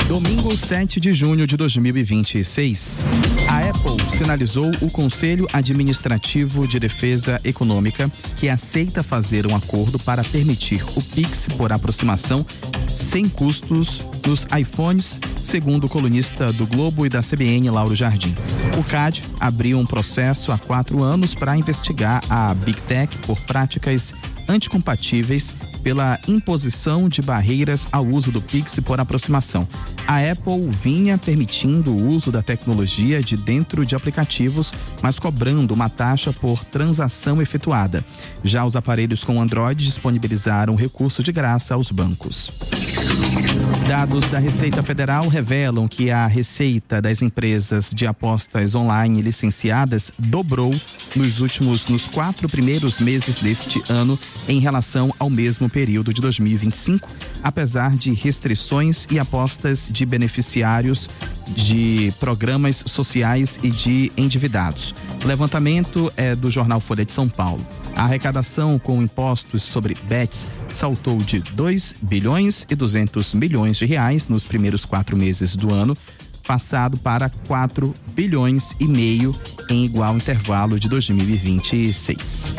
Domingo 7 de junho de 2026, a Apple sinalizou o Conselho Administrativo de Defesa Econômica que aceita fazer um acordo para permitir o Pix por aproximação sem custos nos iPhones, segundo o colunista do Globo e da CBN, Lauro Jardim. O CAD abriu um processo há 4 anos para investigar a Big Tech por práticas anticompatíveis pela imposição de barreiras ao uso do Pix por aproximação. A Apple vinha permitindo o uso da tecnologia de dentro de aplicativos, mas cobrando uma taxa por transação efetuada. Já os aparelhos com Android disponibilizaram recurso de graça aos bancos. Dados da Receita Federal revelam que a receita das empresas de apostas online licenciadas dobrou nos 4 primeiros meses deste ano em relação ao mesmo período de 2025, apesar de restrições e apostas de beneficiários de programas sociais e de endividados. O levantamento é do jornal Folha de São Paulo. A arrecadação com impostos sobre bets saltou de 2 bilhões e 200 milhões de reais nos primeiros 4 meses do ano, passado para 4 bilhões e meio em igual intervalo de 2026.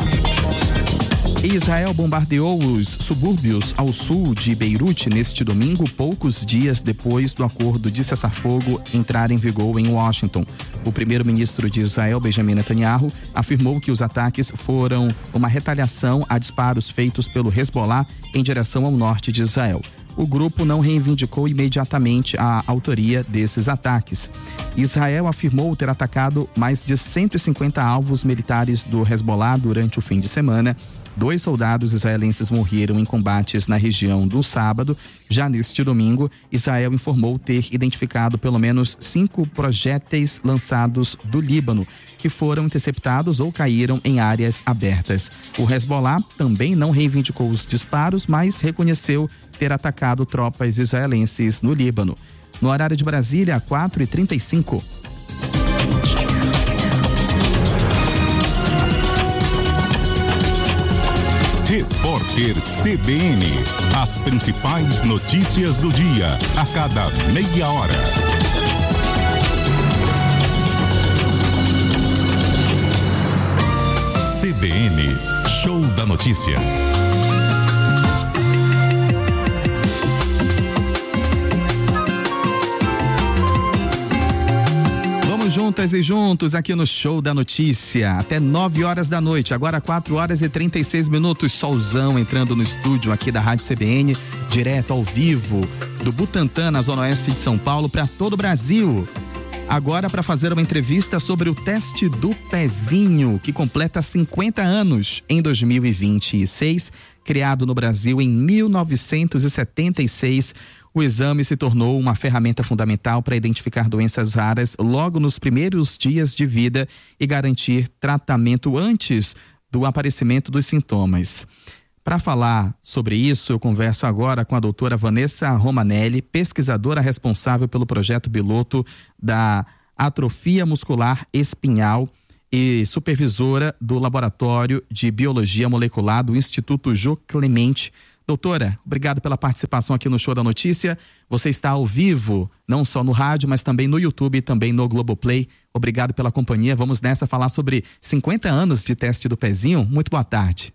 Israel bombardeou os subúrbios ao sul de Beirute neste domingo, poucos dias depois do acordo de cessar-fogo entrar em vigor em Washington. O primeiro-ministro de Israel, Benjamin Netanyahu, afirmou que os ataques foram uma retaliação a disparos feitos pelo Hezbollah em direção ao norte de Israel. O grupo não reivindicou imediatamente a autoria desses ataques. Israel afirmou ter atacado mais de 150 alvos militares do Hezbollah durante o fim de semana. 2 soldados israelenses morreram em combates na região do sábado. Já neste domingo, Israel informou ter identificado pelo menos 5 projéteis lançados do Líbano, que foram interceptados ou caíram em áreas abertas. O Hezbollah também não reivindicou os disparos, mas reconheceu ter atacado tropas israelenses no Líbano. No horário de Brasília, 4h35. Repórter CBN. As principais notícias do dia, a cada meia hora. CBN, Show da Notícia. Juntas e juntos aqui no Show da Notícia, até 9 horas da noite, agora 4h36, solzão entrando no estúdio aqui da Rádio CBN, direto ao vivo, do Butantã, na Zona Oeste de São Paulo, para todo o Brasil. Agora para fazer uma entrevista sobre o teste do pezinho, que completa 50 anos em 2026, criado no Brasil em 1976, o exame se tornou uma ferramenta fundamental para identificar doenças raras logo nos primeiros dias de vida e garantir tratamento antes do aparecimento dos sintomas. Para falar sobre isso, eu converso agora com a doutora Vanessa Romanelli, pesquisadora responsável pelo projeto piloto da atrofia muscular espinhal e supervisora do Laboratório de Biologia Molecular do Instituto Jô Clemente. Doutora, obrigado pela participação aqui no Show da Notícia. Você está ao vivo, não só no rádio, mas também no YouTube e também no Globoplay. Obrigado pela companhia. Vamos nessa falar sobre 50 anos de teste do pezinho. Muito boa tarde.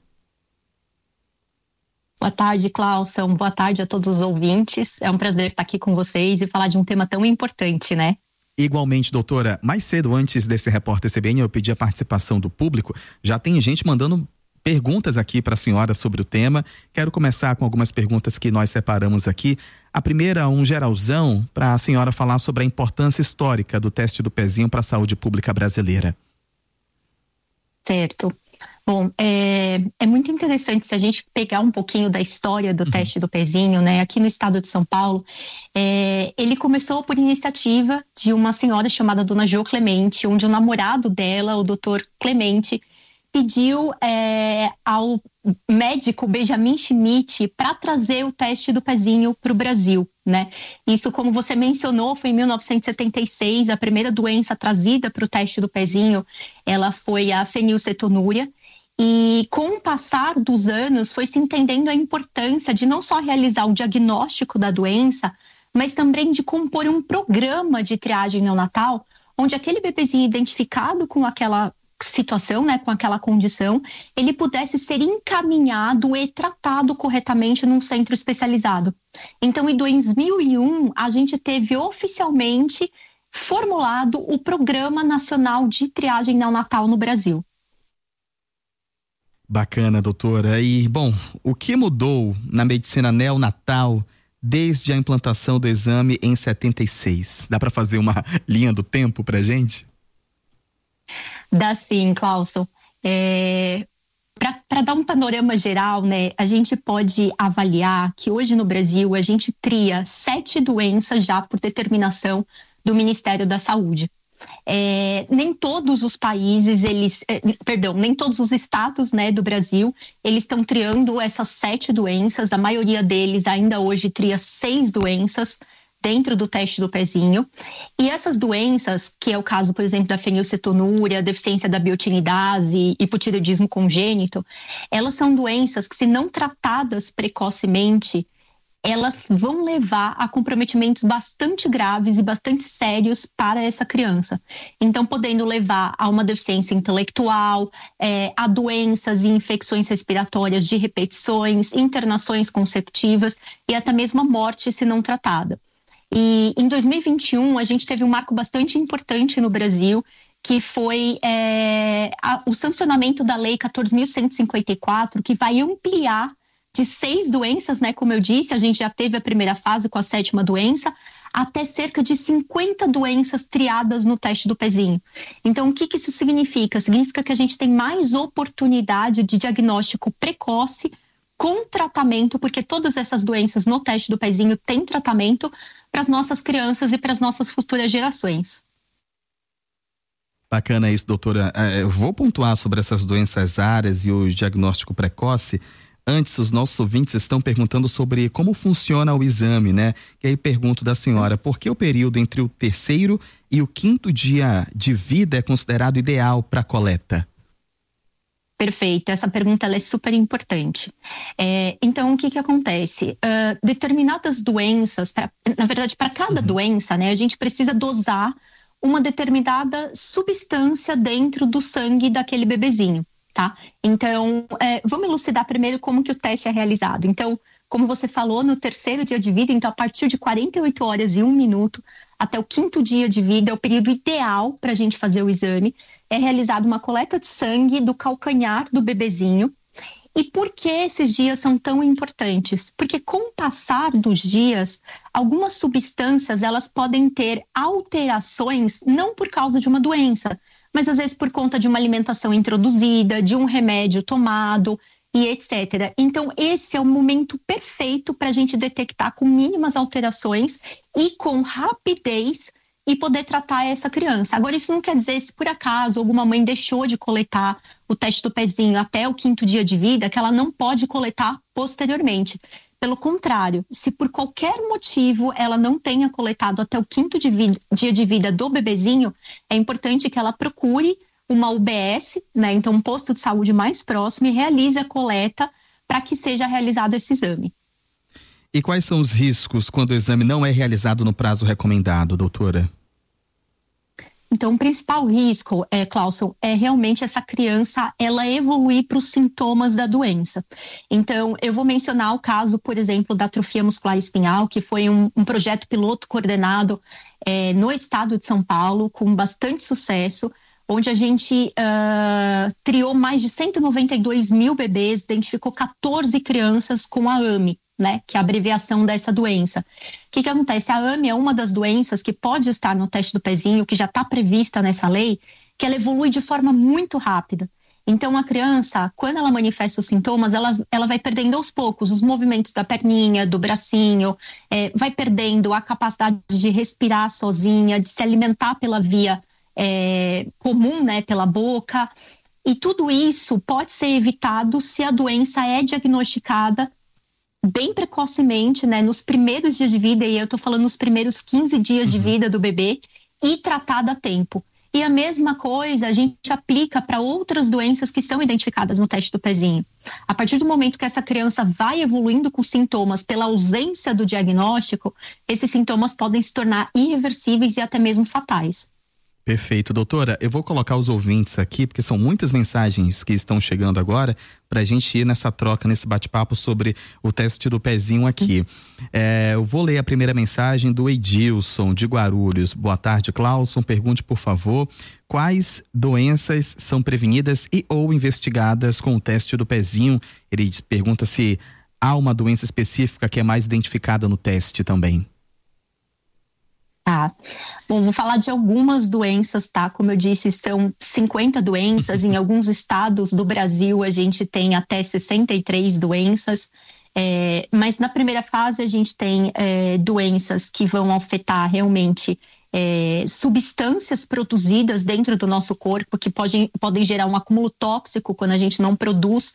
Boa tarde, Clauson. Boa tarde a todos os ouvintes. É um prazer estar aqui com vocês e falar de um tema tão importante, né? Igualmente, doutora. Mais cedo, antes desse repórter CBN, eu pedi a participação do público. Já tem gente mandando perguntas aqui para a senhora sobre o tema. Quero começar com algumas perguntas que nós separamos aqui. A primeira, um geralzão, para a senhora falar sobre a importância histórica do teste do pezinho para a saúde pública brasileira. Certo. Bom, é muito interessante se a gente pegar um pouquinho da história do teste do pezinho, né? Aqui no estado de São Paulo, ele começou por iniciativa de uma senhora chamada Dona Jô Clemente, onde o namorado dela, o doutor Clemente, pediu ao médico Benjamin Schmidt para trazer o teste do pezinho para o Brasil, né? Isso, como você mencionou, foi em 1976, a primeira doença trazida para o teste do pezinho, ela foi a fenilcetonúria, e com o passar dos anos foi se entendendo a importância de não só realizar o diagnóstico da doença, mas também de compor um programa de triagem neonatal, onde aquele bebezinho identificado com aquela situação, né, com aquela condição, ele pudesse ser encaminhado e tratado corretamente num centro especializado. Então, em 2001, a gente teve oficialmente formulado o Programa Nacional de Triagem Neonatal no Brasil. Bacana, doutora. E, bom, o que mudou na medicina neonatal desde a implantação do exame em 76? Dá para fazer uma linha do tempo pra gente? Dá sim, Clauson. Para dar um panorama geral, né, a gente pode avaliar que hoje no Brasil a gente tria 7 doenças já por determinação do Ministério da Saúde. Nem todos os países, nem todos os estados, né, do Brasil, eles estão triando essas 7 doenças. A maioria deles ainda hoje tria 6 doenças dentro do teste do pezinho. E essas doenças, que é o caso, por exemplo, da fenilcetonúria, deficiência da biotinidase, hipotireoidismo congênito, elas são doenças que, se não tratadas precocemente, elas vão levar a comprometimentos bastante graves e bastante sérios para essa criança. Então, podendo levar a uma deficiência intelectual, a doenças e infecções respiratórias de repetições, internações consecutivas e até mesmo a morte se não tratada. E em 2021, a gente teve um marco bastante importante no Brasil, que foi o sancionamento da Lei 14.154, que vai ampliar de 6 doenças, né? Como eu disse, a gente já teve a primeira fase com a 7ª doença, até cerca de 50 doenças triadas no teste do pezinho. Então, o que isso significa? Significa que a gente tem mais oportunidade de diagnóstico precoce com tratamento, porque todas essas doenças no teste do pezinho têm tratamento para as nossas crianças e para as nossas futuras gerações. Bacana isso, doutora. Eu vou pontuar sobre essas doenças raras e o diagnóstico precoce. Antes, os nossos ouvintes estão perguntando sobre como funciona o exame, né? E aí pergunto da senhora, por que o período entre o 3º e o 5º dia de vida é considerado ideal para a coleta? Perfeito, essa pergunta ela é super importante. Então, o que acontece? Determinadas doenças, na verdade, para cada doença, né, a gente precisa dosar uma determinada substância dentro do sangue daquele bebezinho, tá? Então, vamos elucidar primeiro como que o teste é realizado. Então, como você falou, no 3º dia de vida, então a partir de 48 horas e 1 minuto, até o 5º dia de vida, é o período ideal para a gente fazer o exame. É realizada uma coleta de sangue do calcanhar do bebezinho. E por que esses dias são tão importantes? Porque com o passar dos dias, algumas substâncias elas podem ter alterações, não por causa de uma doença, mas às vezes por conta de uma alimentação introduzida, de um remédio tomado e etc. Então, esse é o momento perfeito para a gente detectar com mínimas alterações e com rapidez e poder tratar essa criança. Agora, isso não quer dizer, se por acaso alguma mãe deixou de coletar o teste do pezinho até o 5º dia de vida, que ela não pode coletar posteriormente. Pelo contrário, se por qualquer motivo ela não tenha coletado até o 5º dia de vida do bebezinho, é importante que ela procure uma UBS, né, então um posto de saúde mais próximo, e realize a coleta para que seja realizado esse exame. E quais são os riscos quando o exame não é realizado no prazo recomendado, doutora? Então, o principal risco, Clauson, é realmente essa criança, ela evoluir para os sintomas da doença. Então, eu vou mencionar o caso, por exemplo, da atrofia muscular espinhal, que foi um projeto piloto coordenado no estado de São Paulo, com bastante sucesso, onde a gente triou mais de 192 mil bebês, identificou 14 crianças com a AME, né, que é a abreviação dessa doença. O que acontece? A AME é uma das doenças que pode estar no teste do pezinho, que já está prevista nessa lei, que ela evolui de forma muito rápida. Então, a criança, quando ela manifesta os sintomas, ela vai perdendo aos poucos os movimentos da perninha, do bracinho, vai perdendo a capacidade de respirar sozinha, de se alimentar pela via comum, né, pela boca, e tudo isso pode ser evitado se a doença é diagnosticada bem precocemente, né, nos primeiros dias de vida, e eu tô falando nos primeiros 15 dias de vida do bebê, e tratada a tempo. E a mesma coisa a gente aplica para outras doenças que são identificadas no teste do pezinho. A partir do momento que essa criança vai evoluindo com sintomas pela ausência do diagnóstico, esses sintomas podem se tornar irreversíveis e até mesmo fatais. Perfeito, doutora. Eu vou colocar os ouvintes aqui, porque são muitas mensagens que estão chegando agora, para a gente ir nessa troca, nesse bate-papo sobre o teste do pezinho aqui. Eu vou ler a primeira mensagem do Edilson, de Guarulhos. Boa tarde, Clauson. Pergunte, por favor, quais doenças são prevenidas e ou investigadas com o teste do pezinho? Ele pergunta se há uma doença específica que é mais identificada no teste também. Tá. Bom, vou falar de algumas doenças, tá? Como eu disse, são 50 doenças. Em alguns estados do Brasil, a gente tem até 63 doenças. Mas na primeira fase, a gente tem doenças que vão afetar realmente substâncias produzidas dentro do nosso corpo, que podem gerar um acúmulo tóxico quando a gente não produz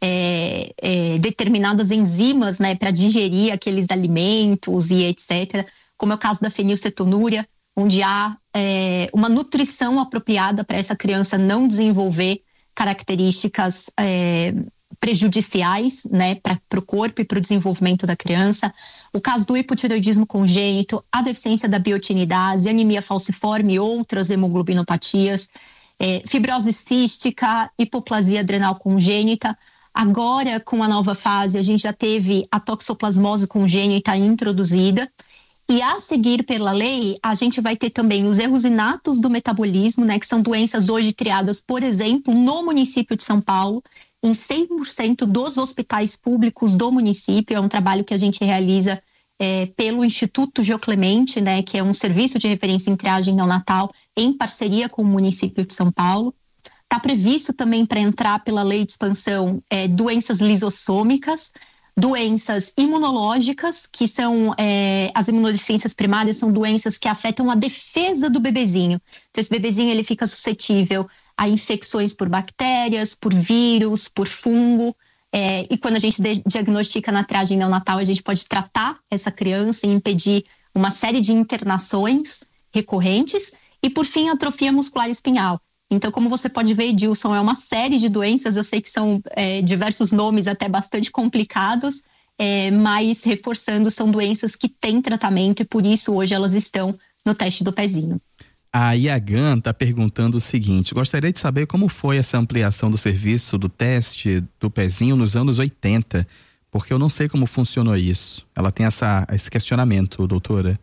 determinadas enzimas, né, para digerir aqueles alimentos e etc., como é o caso da fenilcetonúria, onde há uma nutrição apropriada para essa criança não desenvolver características prejudiciais, né, para o corpo e para o desenvolvimento da criança. O caso do hipotireoidismo congênito, a deficiência da biotinidase, anemia falciforme e outras hemoglobinopatias, fibrose cística, hipoplasia adrenal congênita. Agora, com a nova fase, a gente já teve a toxoplasmose congênita introduzida. E a seguir pela lei, a gente vai ter também os erros inatos do metabolismo, né, que são doenças hoje triadas, por exemplo, no município de São Paulo, em 100% dos hospitais públicos do município. É um trabalho que a gente realiza pelo Instituto Geoclemente, né, que é um serviço de referência em triagem neonatal em parceria com o município de São Paulo. Está previsto também para entrar pela lei de expansão doenças lisossômicas, doenças imunológicas, que são as imunodeficiências primárias, são doenças que afetam a defesa do bebezinho. Então, esse bebezinho ele fica suscetível a infecções por bactérias, por vírus, por fungo. E quando a gente diagnostica na triagem neonatal, a gente pode tratar essa criança e impedir uma série de internações recorrentes. E, por fim, a atrofia muscular espinhal. Então, como você pode ver, Edilson, é uma série de doenças, eu sei que são diversos nomes até bastante complicados, mas reforçando, são doenças que têm tratamento e por isso hoje elas estão no teste do pezinho. A Iagan está perguntando o seguinte: gostaria de saber como foi essa ampliação do serviço do teste do pezinho nos anos 80, porque eu não sei como funcionou isso. Ela tem esse questionamento, doutora.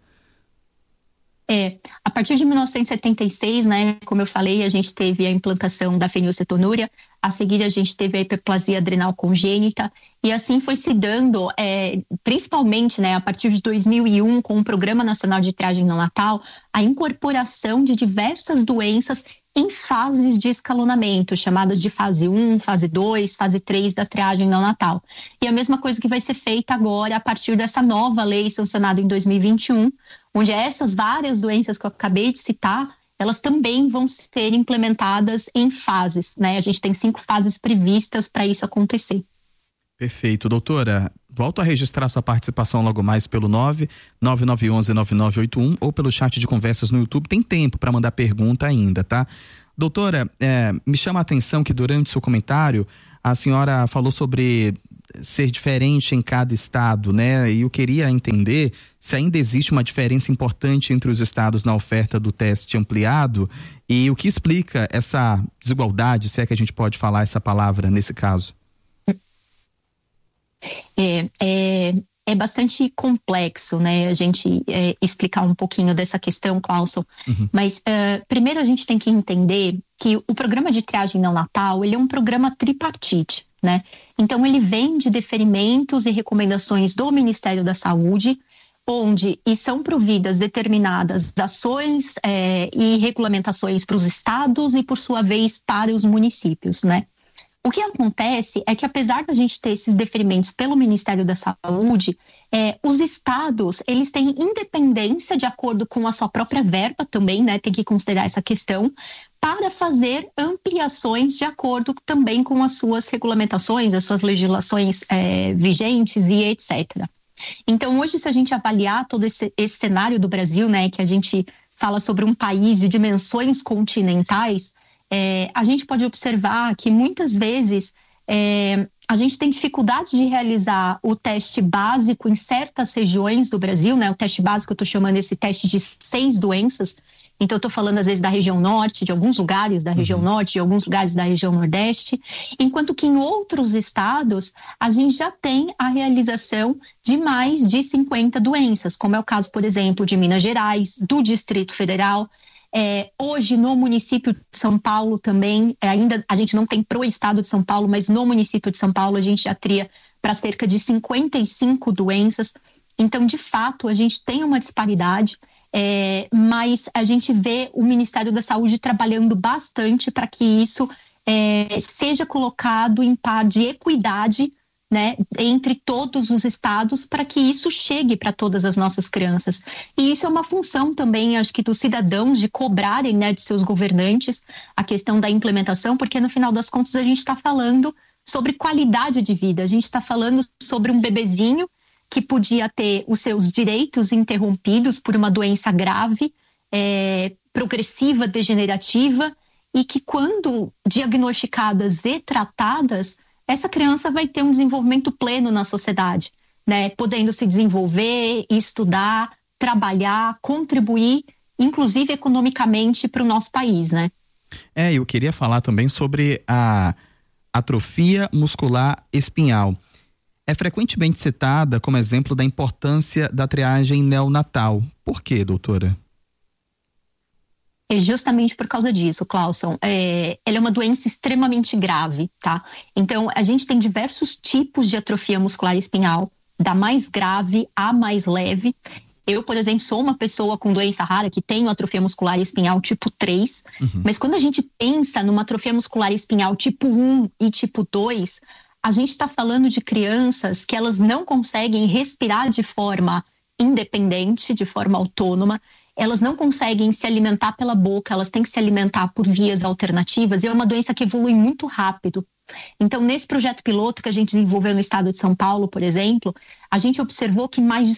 A partir de 1976, né, como eu falei, a gente teve a implantação da fenilcetonúria, a seguir a gente teve a hiperplasia adrenal congênita, e assim foi se dando, principalmente, né, a partir de 2001, com o Programa Nacional de Triagem Neonatal, a incorporação de diversas doenças em fases de escalonamento, chamadas de fase 1, fase 2, fase 3 da triagem neonatal. E a mesma coisa que vai ser feita agora a partir dessa nova lei sancionada em 2021, onde essas várias doenças que eu acabei de citar, elas também vão ser implementadas em fases, né? A gente tem 5 fases previstas para isso acontecer. Perfeito, doutora. Volto a registrar sua participação logo mais pelo 99911-9981 ou pelo chat de conversas no YouTube. Tem tempo para mandar pergunta ainda, tá? Doutora, me chama a atenção que durante seu comentário a senhora falou sobre ser diferente em cada estado, né? E eu queria entender se ainda existe uma diferença importante entre os estados na oferta do teste ampliado e o que explica essa desigualdade, se é que a gente pode falar essa palavra nesse caso. É bastante complexo, né, a gente explicar um pouquinho dessa questão, Clauson. Mas primeiro a gente tem que entender que o programa de triagem neonatal, ele é um programa tripartite, né? Então ele vem de deferimentos e recomendações do Ministério da Saúde, onde são providas determinadas ações e regulamentações para os estados e, por sua vez, para os municípios, né? O que acontece é que, apesar da gente ter esses deferimentos pelo Ministério da Saúde, os estados, eles têm independência de acordo com a sua própria verba também, né? Tem que considerar essa questão, para fazer ampliações de acordo também com as suas regulamentações, as suas legislações vigentes e etc. Então, hoje, se a gente avaliar todo esse cenário do Brasil, né, que a gente fala sobre um país de dimensões continentais, a gente pode observar que muitas vezes a gente tem dificuldade de realizar o teste básico em certas regiões do Brasil, né? O teste básico, eu estou chamando esse teste de 6 doenças. Então, eu estou falando, às vezes, da região norte, de alguns lugares da região norte, de alguns lugares da região nordeste, enquanto que em outros estados, a gente já tem a realização de mais de 50 doenças, como é o caso, por exemplo, de Minas Gerais, do Distrito Federal. Hoje, no município de São Paulo também, ainda a gente não tem pro estado de São Paulo, mas no município de São Paulo a gente já tria para cerca de 55 doenças. Então, de fato, a gente tem uma disparidade, mas a gente vê o Ministério da Saúde trabalhando bastante para que isso seja colocado em par de equidade, né, entre todos os estados, para que isso chegue para todas as nossas crianças. E isso é uma função também, acho que, dos cidadãos, de cobrarem, né, de seus governantes a questão da implementação, porque no final das contas a gente está falando sobre qualidade de vida, a gente está falando sobre um bebezinho que podia ter os seus direitos interrompidos por uma doença grave, progressiva, degenerativa, e que quando diagnosticadas e tratadas, essa criança vai ter um desenvolvimento pleno na sociedade, né? Podendo se desenvolver, estudar, trabalhar, contribuir, inclusive economicamente, para o nosso país, né? Eu queria falar também sobre a atrofia muscular espinhal. É frequentemente citada como exemplo da importância da triagem neonatal. Por quê, doutora? É justamente por causa disso, Clauson. Ela é uma doença extremamente grave, tá? Então, a gente tem diversos tipos de atrofia muscular espinhal, da mais grave à mais leve. Eu, por exemplo, sou uma pessoa com doença rara que tem atrofia muscular espinhal tipo 3, mas quando a gente pensa numa atrofia muscular espinhal tipo 1 e tipo 2, a gente está falando de crianças que elas não conseguem respirar de forma independente, de forma autônoma, elas não conseguem se alimentar pela boca, elas têm que se alimentar por vias alternativas, e é uma doença que evolui muito rápido. Então, nesse projeto piloto que a gente desenvolveu no estado de São Paulo, por exemplo, a gente observou que mais de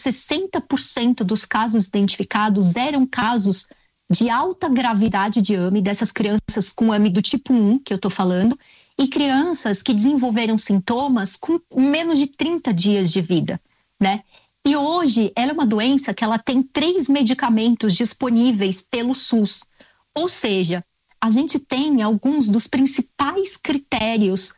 60% dos casos identificados eram casos de alta gravidade de AME, dessas crianças com AME do tipo 1, que eu estou falando, e crianças que desenvolveram sintomas com menos de 30 dias de vida, né? E hoje ela é uma doença que ela tem 3 medicamentos disponíveis pelo SUS. Ou seja, a gente tem alguns dos principais critérios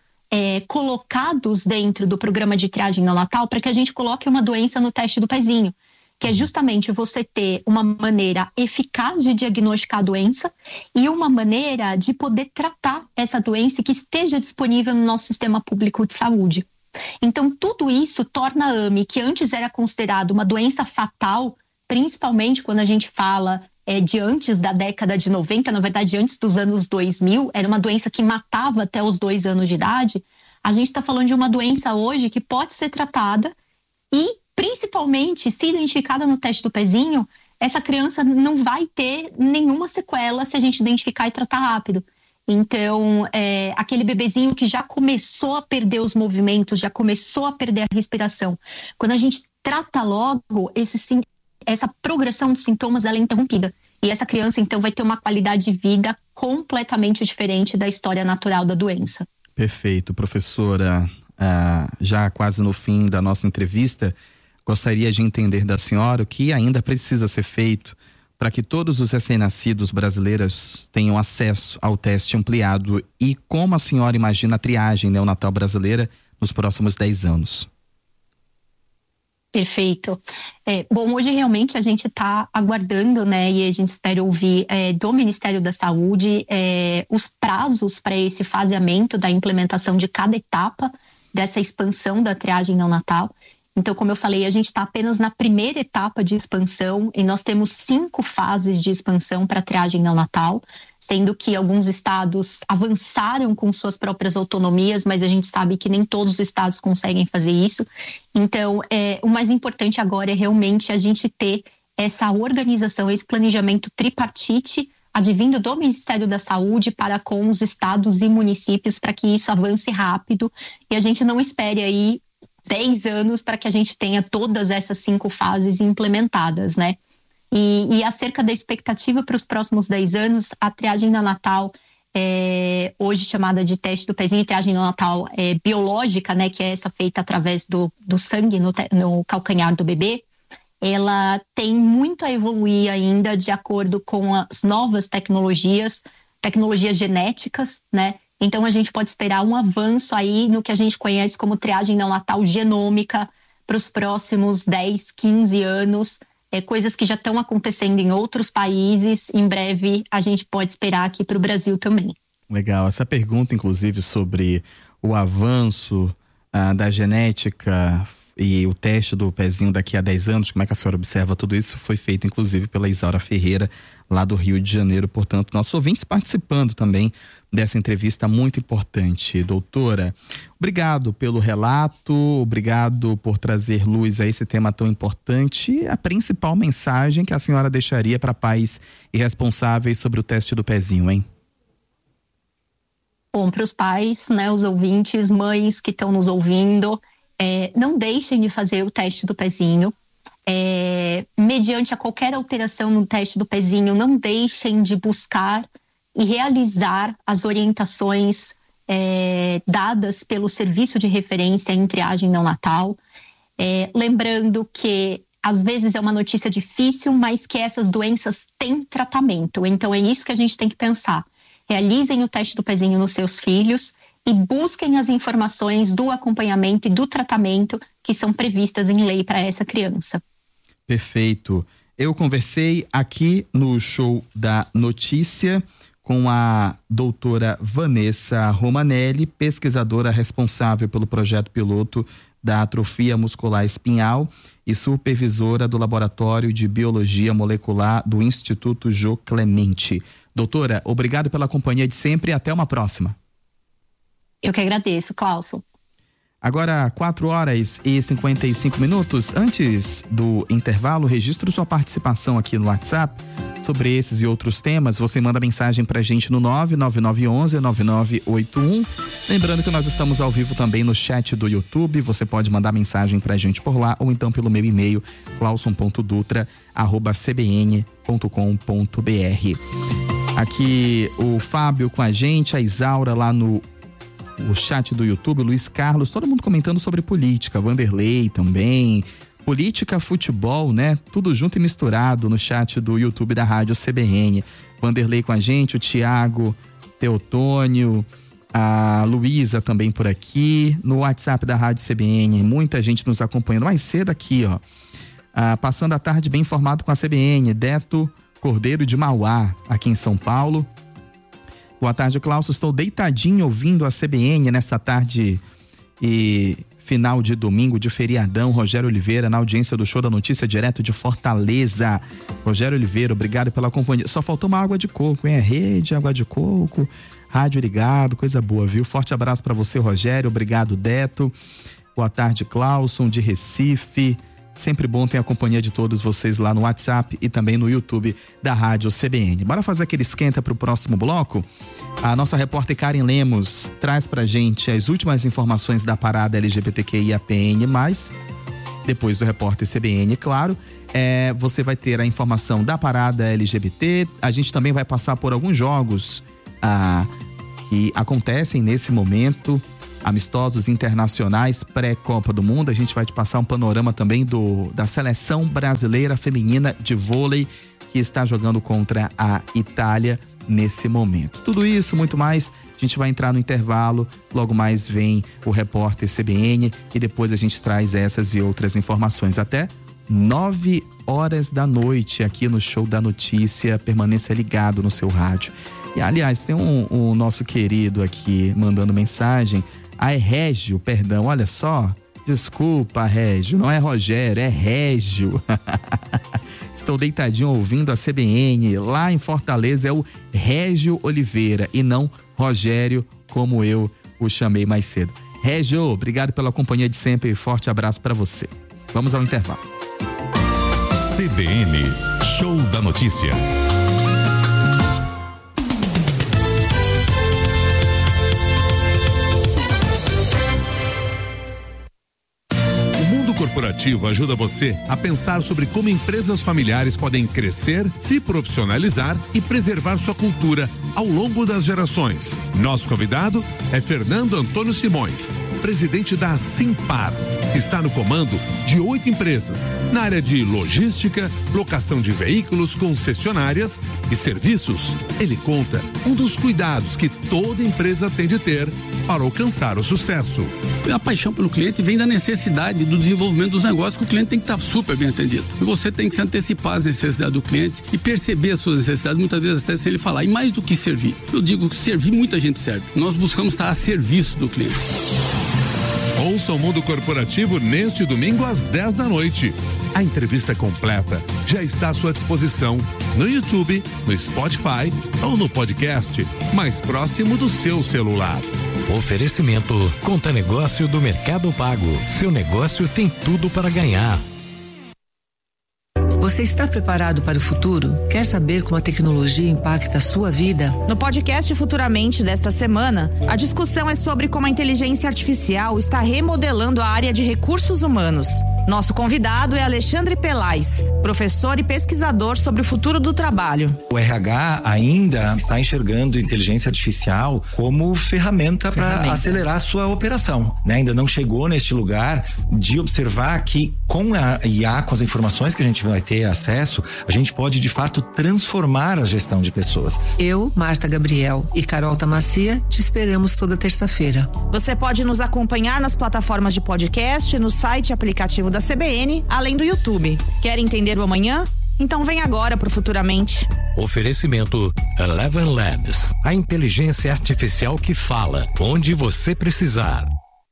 colocados dentro do programa de triagem neonatal para que a gente coloque uma doença no teste do pezinho, que é justamente você ter uma maneira eficaz de diagnosticar a doença e uma maneira de poder tratar essa doença que esteja disponível no nosso sistema público de saúde. Então, tudo isso torna a AME, que antes era considerada uma doença fatal, principalmente quando a gente fala de antes da década de 90, na verdade, antes dos anos 2000, era uma doença que matava até os 2 anos de idade. A gente está falando de uma doença hoje que pode ser tratada e, principalmente, se identificada no teste do pezinho, essa criança não vai ter nenhuma sequela se a gente identificar e tratar rápido. Então, aquele bebezinho que já começou a perder os movimentos, já começou a perder a respiração, quando a gente trata logo, essa progressão de sintomas ela é interrompida. E essa criança, então, vai ter uma qualidade de vida completamente diferente da história natural da doença. Perfeito, professora. Já quase no fim da nossa entrevista, gostaria de entender da senhora o que ainda precisa ser feito para que todos os recém-nascidos brasileiros tenham acesso ao teste ampliado e como a senhora imagina a triagem neonatal brasileira nos próximos 10 anos. Perfeito. Bom, hoje realmente a gente está aguardando, né, e a gente espera ouvir do Ministério da Saúde os prazos para esse faseamento da implementação de cada etapa dessa expansão da triagem neonatal. Então, como eu falei, a gente está apenas na primeira etapa de expansão e nós temos 5 fases de expansão para a triagem neonatal, sendo que alguns estados avançaram com suas próprias autonomias, mas a gente sabe que nem todos os estados conseguem fazer isso. Então, o mais importante agora é realmente a gente ter essa organização, esse planejamento tripartite advindo do Ministério da Saúde para com os estados e municípios para que isso avance rápido e a gente não espere aí 10 anos para que a gente tenha todas essas 5 fases implementadas, né? E acerca da expectativa para os próximos 10 anos, a triagem neonatal, hoje chamada de teste do pezinho, triagem neonatal biológica, né, que é essa feita através do sangue no calcanhar do bebê, ela tem muito a evoluir ainda de acordo com as novas tecnologias genéticas, né? Então a gente pode esperar um avanço aí no que a gente conhece como triagem neonatal genômica para os próximos 10, 15 anos, coisas que já estão acontecendo em outros países. Em breve a gente pode esperar aqui para o Brasil também. Legal, essa pergunta inclusive sobre o avanço da genética e o teste do pezinho daqui a 10 anos, como é que a senhora observa tudo isso? Foi feito inclusive pela Isaura Ferreira, lá do Rio de Janeiro, portanto, nossos ouvintes participando também dessa entrevista muito importante. Doutora, obrigado pelo relato, obrigado por trazer luz a esse tema tão importante. A principal mensagem que a senhora deixaria para pais irresponsáveis sobre o teste do pezinho, hein? Bom, para os pais, né, os ouvintes, mães que estão nos ouvindo, não deixem de fazer o teste do pezinho. Mediante a qualquer alteração no teste do pezinho, não deixem de buscar e realizar as orientações dadas pelo serviço de referência em triagem neonatal. Lembrando que às vezes é uma notícia difícil, mas que essas doenças têm tratamento. Então é isso que a gente tem que pensar. Realizem o teste do pezinho nos seus filhos e busquem as informações do acompanhamento e do tratamento que são previstas em lei para essa criança. Perfeito. Eu conversei aqui no Show da Notícia com a doutora Vanessa Romanelli, pesquisadora responsável pelo projeto piloto da atrofia muscular espinhal e supervisora do Laboratório de Biologia Molecular do Instituto Jô Clemente. Doutora, obrigado pela companhia de sempre e até uma próxima. Eu que agradeço, Clauson. Agora, 4h55. Antes do intervalo, registro sua participação aqui no WhatsApp sobre esses e outros temas. Você manda mensagem pra gente no 99911-9981. Lembrando que nós estamos ao vivo também no chat do YouTube. Você pode mandar mensagem pra gente por lá ou então pelo meu e-mail clauson.dutra@cbn.com.br. Aqui o Fábio com a gente, a Isaura lá no chat do YouTube, o Luiz Carlos, todo mundo comentando sobre política, Vanderlei também, política, futebol, né? Tudo junto e misturado no chat do YouTube da Rádio CBN. Vanderlei com a gente, o Tiago, Teotônio, a Luísa também por aqui, no WhatsApp da Rádio CBN, muita gente nos acompanhando mais cedo aqui, ó. Passando a tarde bem informado com a CBN, Deto Cordeiro de Mauá, aqui em São Paulo. Boa tarde, Clauson. Estou deitadinho ouvindo a CBN nessa tarde e final de domingo de feriadão. Rogério Oliveira na audiência do Show da Notícia, direto de Fortaleza. Rogério Oliveira, obrigado pela companhia. Só faltou uma água de coco, hein? Rede, água de coco, rádio ligado, coisa boa, viu? Forte abraço para você, Rogério. Obrigado, Deto. Boa tarde, Clauson, de Recife. Sempre bom ter a companhia de todos vocês lá no WhatsApp e também no YouTube da Rádio CBN. Bora fazer aquele esquenta pro próximo bloco? A nossa repórter Karen Lemos traz pra gente as últimas informações da parada LGBTQIAPN+. Depois do repórter CBN, claro, você vai ter a informação da parada LGBT. A gente também vai passar por alguns jogos que acontecem nesse momento, amistosos internacionais pré-Copa do Mundo. A gente vai te passar um panorama também da seleção brasileira feminina de vôlei que está jogando contra a Itália nesse momento. Tudo isso, muito mais, a gente vai entrar no intervalo, logo mais vem o repórter CBN e depois a gente traz essas e outras informações até 9h aqui no Show da Notícia. Permaneça ligado no seu rádio. E aliás, tem um nosso querido aqui mandando mensagem. É Régio, perdão, olha só. Desculpa, Régio, não é Rogério, é Régio. Estou deitadinho ouvindo a CBN. Lá em Fortaleza é o Régio Oliveira e não Rogério, como eu o chamei mais cedo. Régio, obrigado pela companhia de sempre e forte abraço para você. Vamos ao intervalo. CBN, Show da Notícia. Corporativo ajuda você a pensar sobre como empresas familiares podem crescer, se profissionalizar e preservar sua cultura ao longo das gerações. Nosso convidado é Fernando Antônio Simões, presidente da Simpar, que está no comando de 8 empresas na área de logística, locação de veículos, concessionárias e serviços. Ele conta um dos cuidados que toda empresa tem de ter para alcançar o sucesso. A paixão pelo cliente vem da necessidade do desenvolvimento dos negócios, que o cliente tem que estar super bem atendido. E você tem que se antecipar às necessidades do cliente e perceber as suas necessidades, muitas vezes até sem ele falar. E mais do que servir, eu digo que servir, muita gente serve. Nós buscamos estar a serviço do cliente. Ouça o Mundo Corporativo neste domingo às 10 da noite. A entrevista completa já está à sua disposição no YouTube, no Spotify ou no podcast mais próximo do seu celular. Oferecimento Conta Negócio do Mercado Pago. Seu negócio tem tudo para ganhar. Você está preparado para o futuro? Quer saber como a tecnologia impacta a sua vida? No podcast Futuramente desta semana, a discussão é sobre como a inteligência artificial está remodelando a área de recursos humanos. Nosso convidado é Alexandre Pelais, professor e pesquisador sobre o futuro do trabalho. O RH ainda está enxergando inteligência artificial como ferramenta para acelerar a sua operação, né? Ainda não chegou neste lugar de observar que com a IA, com as informações que a gente vai ter acesso, a gente pode de fato transformar a gestão de pessoas. Eu, Marta Gabriel e Carol Tamacia te esperamos toda terça-feira. Você pode nos acompanhar nas plataformas de podcast, no site e aplicativo da CBN, além do YouTube. Quer entender o amanhã? Então vem agora pro Futuramente. Oferecimento Eleven Labs. A inteligência artificial que fala onde você precisar.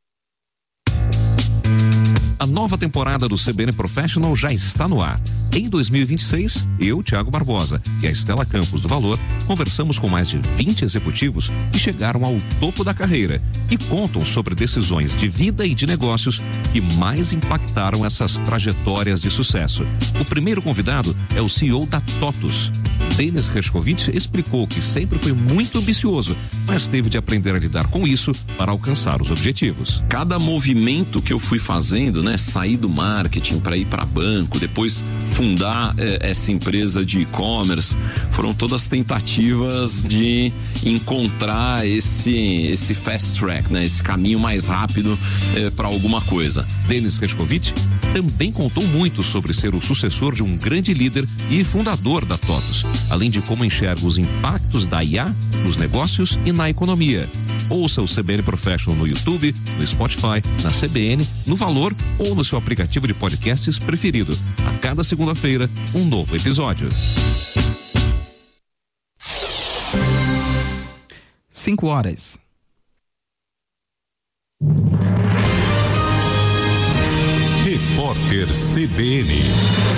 A nova temporada do CBN Professional já está no ar. Em 2026, eu, Thiago Barbosa e a Estela Campos do Valor conversamos com mais de 20 executivos que chegaram ao topo da carreira e contam sobre decisões de vida e de negócios que mais impactaram essas trajetórias de sucesso. O primeiro convidado é o CEO da TOTUS. Denis Hershkovich explicou que sempre foi muito ambicioso, mas teve de aprender a lidar com isso para alcançar os objetivos. Cada movimento que eu fui fazendo, né, sair do marketing para ir para banco, depois fundar essa empresa de e-commerce, foram todas tentativas de encontrar esse fast track, né, esse caminho mais rápido para alguma coisa. Denis Hershkovich também contou muito sobre ser o sucessor de um grande líder e fundador da TOTUS, além de como enxerga os impactos da IA nos negócios e na economia. Ouça o CBN Professional no YouTube, no Spotify, na CBN, no Valor ou no seu aplicativo de podcasts preferido. A cada segunda-feira, um novo episódio. 5h. Repórter CBN.